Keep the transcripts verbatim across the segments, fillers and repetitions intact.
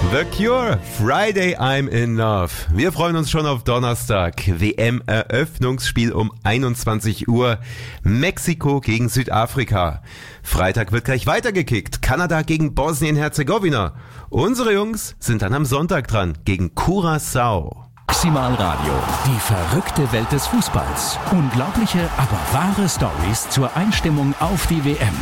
The Cure, Friday I'm in Love. Wir freuen uns schon auf Donnerstag. W M-Eröffnungsspiel um einundzwanzig Uhr. Mexiko gegen Südafrika. Freitag wird gleich weitergekickt. Kanada gegen Bosnien-Herzegowina. Unsere Jungs sind dann am Sonntag dran gegen Curaçao. Maximal Radio, die verrückte Welt des Fußballs. Unglaubliche, aber wahre Stories zur Einstimmung auf die W M.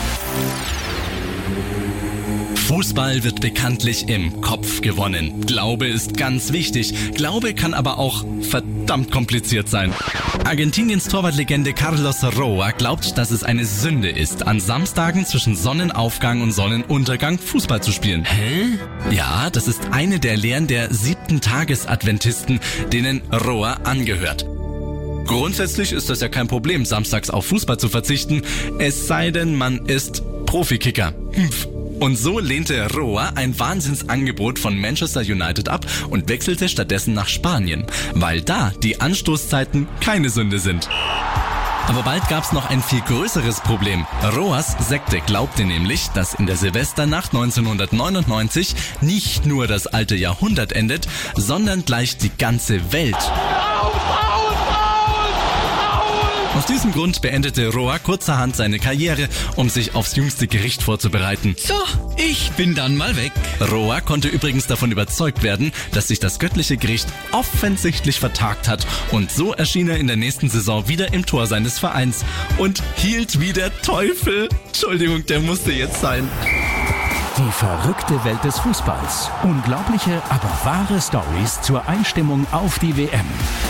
Fußball wird bekanntlich im Kopf gewonnen. Glaube ist ganz wichtig. Glaube kann aber auch verdammt kompliziert sein. Argentiniens Torwartlegende Carlos Roa glaubt, dass es eine Sünde ist, an Samstagen zwischen Sonnenaufgang und Sonnenuntergang Fußball zu spielen. Hä? Ja, das ist eine der Lehren der siebten Tages-Adventisten, denen Roa angehört. Grundsätzlich ist das ja kein Problem, samstags auf Fußball zu verzichten, es sei denn, man ist Profikicker. Hm. Und so lehnte Roa ein Wahnsinnsangebot von Manchester United ab und wechselte stattdessen nach Spanien, weil da die Anstoßzeiten keine Sünde sind. Aber bald gab's noch ein viel größeres Problem. Roas Sekte glaubte nämlich, dass in der Silvesternacht neunzehnhundertneunundneunzig nicht nur das alte Jahrhundert endet, sondern gleich die ganze Welt. Aus diesem Grund beendete Roa kurzerhand seine Karriere, um sich aufs jüngste Gericht vorzubereiten. So, ich bin dann mal weg. Roa konnte übrigens davon überzeugt werden, dass sich das göttliche Gericht offensichtlich vertagt hat. Und so erschien er in der nächsten Saison wieder im Tor seines Vereins und hielt wie der Teufel. Entschuldigung, der musste jetzt sein. Die verrückte Welt des Fußballs. Unglaubliche, aber wahre Stories zur Einstimmung auf die W M.